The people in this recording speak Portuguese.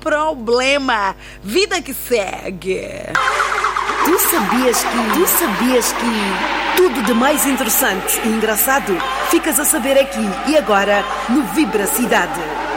problema. Vida que segue. Tu sabias que tudo de mais interessante e engraçado ficas a saber aqui e agora no Vibracidade.